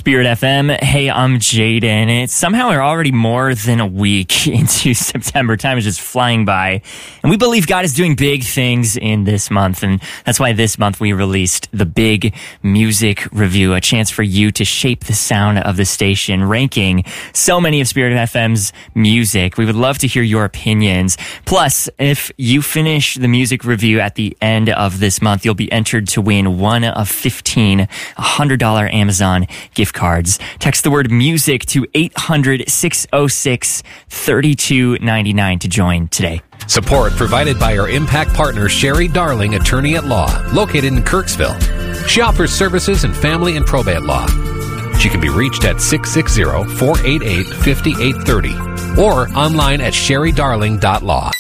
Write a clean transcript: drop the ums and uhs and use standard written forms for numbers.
Spirit FM. Hey, I'm Jaden. It's somehow we're already more than a week into September. Time is just flying by. And we believe God is doing big things in this month. And that's why this month we released the Big Music Review, a chance for you to shape the sound of the station, ranking so many of Spirit FM's music. We would love to hear your opinions. Plus, if you finish the music review at the end of this month, you'll be entered to win one of 15 $100 Amazon gift cards. Text the word music to 800-606-3299 to join today. Support provided by our Impact partner, Sherry Darling, attorney at law, located in Kirksville. She offers services in family and probate law. She can be reached at 660-488-5830 or online at sherrydarling.law.